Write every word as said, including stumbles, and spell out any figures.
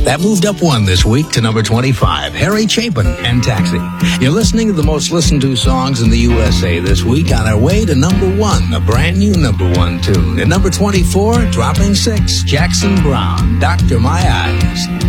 That moved up one this week to number twenty-five, Harry Chapin and Taxi. You're listening to the most listened to songs in the U S A this week, on our way to number one, a brand new number one tune. At number twenty-four, dropping six, Jackson Browne, Doctor My Eyes.